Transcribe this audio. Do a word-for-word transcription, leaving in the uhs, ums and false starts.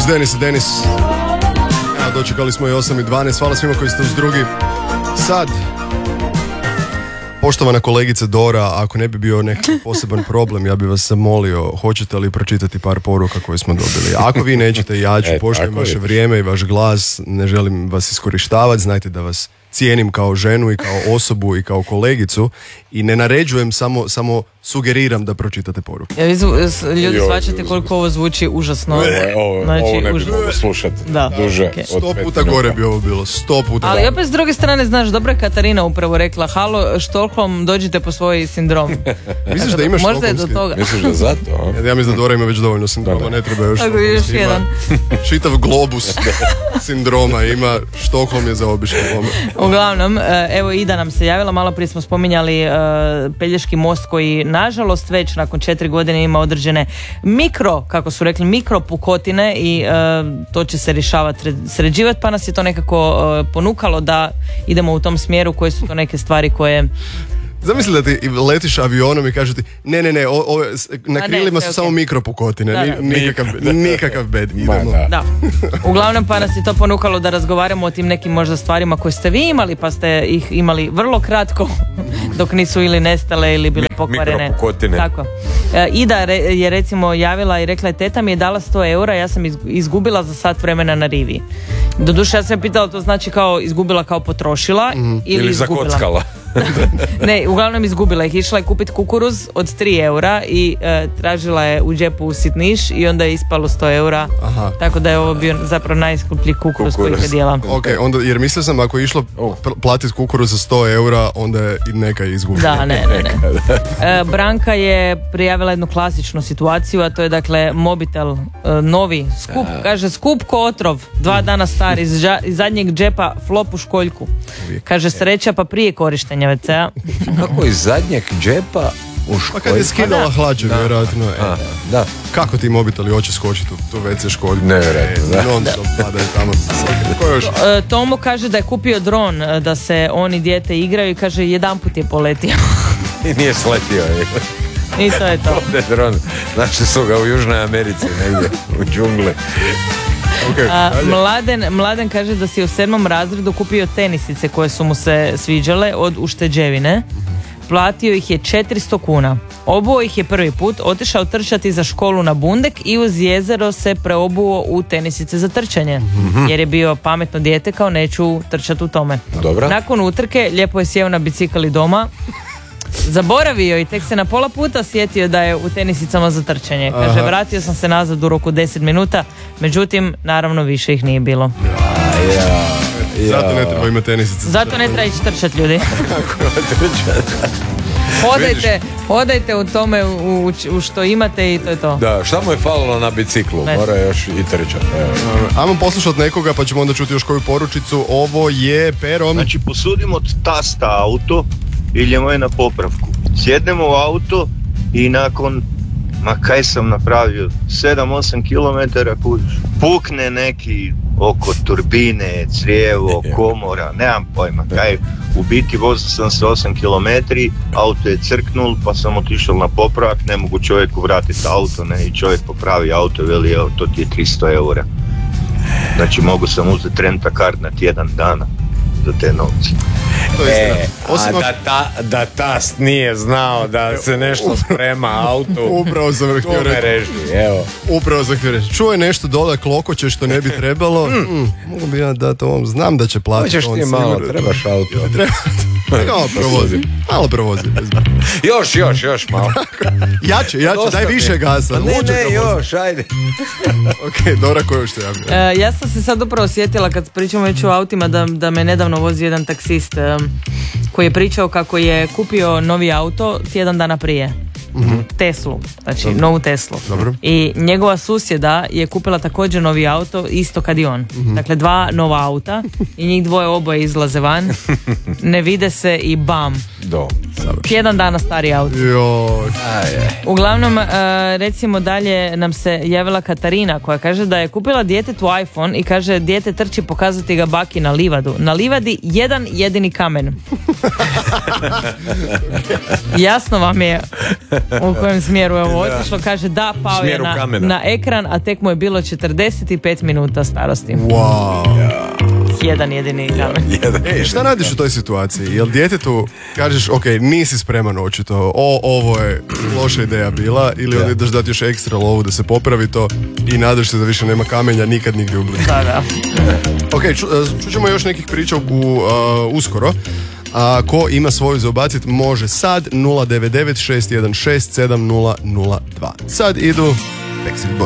Uz Denis i Denis. Ja, dočekali smo i osam i dvanaest. Hvala svima koji ste uz drugi sad. Poštovana kolegice Dora, ako ne bi bio neki poseban problem, ja bih vas zamolio, hoćete li pročitati par poruka koje smo dobili? Ako vi nećete, ja ću, e, poštujem vaše vrijeme i vaš glas, ne želim vas iskorištavati, znajte da vas cijenim kao ženu i kao osobu i kao kolegicu i ne naređujem, samo, samo sugeriram da pročitate poruke. Ja, ljudi shvaćate koliko ovo zvuči užasno. Ne, ovo, znači, ovo ne bi užas... mogu slušati da. duže Okay. Sto puta gore bi ovo bilo, sto puta. Ali opet s druge strane, znaš, dobra Katarina upravo rekla, halo, Štokholm, dođite po svoj sindrom. Misliš da imaš štokholmski? Misliš da zato? Ja, ja mislim da Dora ima već dovoljno sindroma, ne treba još. Tako još jedan. Čitav globus sindroma ima, Štokholm je za obični lome. Uglavnom, evo Ida nam se javila, malo prije smo spominjali uh, Pelješki most koji nažalost već nakon četiri godine ima određene mikro, kako su rekli, mikro pukotine i uh, to će se rješavati, sređivati, pa nas je to nekako uh, ponukalo da idemo u tom smjeru, koje su to neke stvari koje... Zamisli da ti letiš avionom i kažu ti ne, ne, ne, o, o, na A krilima ne, su okay. samo mikropukotine, da, da. nikakav, nikakav bed, idemo. Da. da. Uglavnom pa nas je to ponukalo da razgovaramo o tim nekim možda stvarima koje ste vi imali, pa ste ih imali vrlo kratko dok nisu ili nestale ili bile pokvarene. Mikropukotine. Tako. E, Ida re, je recimo javila i rekla je, teta mi je dala sto eura, ja sam izgubila za sat vremena na rivi. Doduše ja sam pitala, to znači kao izgubila kao potrošila mm. ili, ili izgubila. zakockala. Ne, uglavnom izgubila ih, išla je kupiti kukuruz od tri eura i e, tražila je u džepu sitniš i onda je ispalo sto eura. Aha. Tako da je ovo bio zapravo najskuplji kukuruz, kukuruz. koji je dijela. Ok, onda, jer mislio sam ako je išlo platiti kukuruz za sto eura, onda je i neka izgubila. Da, ne, ne, ne. E, Branka je prijavila jednu klasičnu situaciju, a to je dakle mobitel, e, novi, skup, kaže skup ko otrov, dva dana star, iz, ža, iz zadnjeg džepa flop u školjku. Kaže sreća pa prije korištenja ve ce a. Kako iz zadnjeg džepa u školjku? Pa kad je skidala hlače, da. Vjerojatno. E, A, da. Kako ti mobiteli hoće skočiti u tu ve ce školjku? Nevjerojatno, da. Non stop padaju tamo. Ko još? E, Tomo kaže da je kupio dron, da se on i dijete igraju i kaže jedanput je poletio. I nije sletio. I to je to. Ovdje dron. Našli su ga u Južnoj Americi, negdje, u džungli. Okay, A, Mladen, Mladen kaže da si u sedmom razredu kupio tenisice koje su mu se sviđale od ušteđevine. Platio ih je četiristo kuna. Obuo ih je prvi put, otišao trčati za školu na Bundek i uz jezero se preobuo u tenisice za trčanje. Mm-hmm. Jer je bio pametno dijete, kao neću trčati u tome. Dobra. Nakon utrke lijepo je sjeo na bicikl i doma. Zaboravio i tek se na pola puta sjetio da je u tenisicama za trčanje. Kaže, aha, vratio sam se nazad u roku deset minuta, međutim, naravno više ih nije bilo. Ja, ja, ja. Zato ne treba imati tenisice. Zato ne treba ići trčati, ljudi. Hodajte, hodajte u tome u, u što imate i to je to. Da, šta mu je falilo na biciklu? Ne. Mora još i trčati. Ajmo poslušati nekoga pa ćemo onda čuti još koju poručicu. Ovo je Pero. Znači posudimo od tasta auto i idemo je na popravku. Sjednemo u auto i nakon, ma kaj sam napravio, sedam osam kilometara kužiš, pukne neki oko turbine, crijevo, komora, nemam pojma kaj. U biti vozio sam se osam kilometri, auto je crknul pa sam otišao na popravak, ne mogu čovjeku vratiti auto, ne, i čovjek popravi auto, veli evo to ti je tristo eura. Znači mogu sam uzeti rent-a-car na tjedan dana za te novce. To je e, a da, ta, da tast nije znao da se nešto sprema auto. Upravo sam htio reći. Evo. Upravo sam htio reći. Čuje nešto dole klokoće što ne bi trebalo. Mm. Mm, mogu bi ja dati ovom. Znam da će platiti. Hoćeš ti malo, trebaš auto. Treba. Malo provozim. Malo provozim. Još, još, još malo. Jače, jače, dosta daj više gasa. Ne, ne, još, ajde. Ok, Dora, koju što javio? Uh, ja sam se sad upravo sjetila kad pričamo već o autima da, da me nedavno vozi jedan taksist um, koji je pričao kako je kupio novi auto tjedan dana prije. Mm-hmm. Teslu, znači dobro, novu Teslu. Dobro. I njegova susjeda je kupila također novi auto isto kad i on. Mm-hmm. Dakle dva nova auta i njih dvoje oboje izlaze van, ne vide se i bam. dom. Tjedan dana stari auto. Joj. Uglavnom, e, recimo dalje nam se javila Katarina koja kaže da je kupila djetetu iPhone i kaže dijete trči pokazati ga baki na livadu. Na livadi jedan jedini kamen. Jasno vam je u kojem smjeru je ovo otišlo. Kaže da, pao je na, na ekran, a tek mu je bilo četrdeset pet minuta starosti. Wow. Jedan jedini kamen. E, šta radiš u toj situaciji? Jel djetetu kažeš, ok, nisi spreman očito, o, ovo je loša ideja bila, ili onda ideš dati još ekstra lovu da se popravi to i nadaš se da više nema kamenja nikad nigdje u blizu. Da, da. Ok, ču, čućemo još nekih priča u, uh, uskoro. A ko ima svoju za ubacit može sad nula devet devet šest jedan šest sedam nula nula dva. Sad idu Backstreet Boys.